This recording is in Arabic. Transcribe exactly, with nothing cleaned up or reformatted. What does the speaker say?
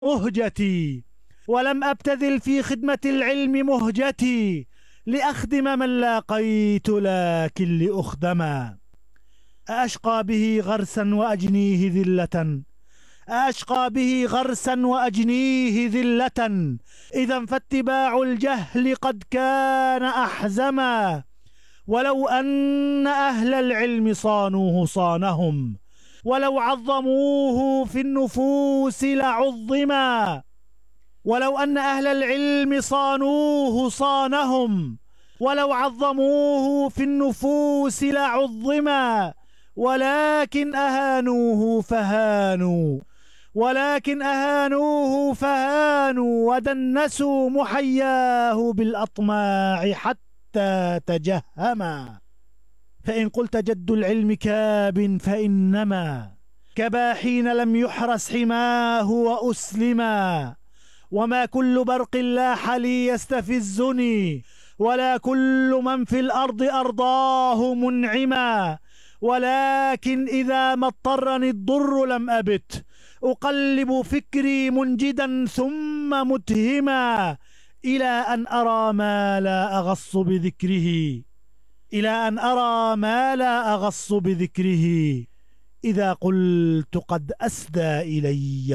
مهجتي، ولم أبتذل في خدمة العلم مهجتي لأخدم من لاقيت لكن لأخدما. أشقى به غرسا وأجنيه ذلة، أشقى به غرسا وأجنيه ذلة، إذا فاتباع الجهل قد كان أحزما. ولو أن أهل العلم صانوه صانهم، ولو عظموه في النفوس لعظما. ولو أن أهل العلم صانوه صانهم، ولو عظموه في النفوس لعظما. ولكن أهانوه فهانوا، ولكن أهانوه فهانوا ودنسوا محياه بالأطماع حتى تجهما. فإن قلت جد العلم كاب فإنما كبا حين لم يحرس حماه وأسلما. وما كل برق لاح لي يستفزني، ولا كل من في الأرض أرضاه منعما. ولكن إذا ما اضطرني الضر لم أبت أقلب فكري منجدا ثم متهما، إلى أن أرى ما لا أغص بذكره، إلى أن أرى ما لا أغص بذكره، إذا قلت قد أسدى إلي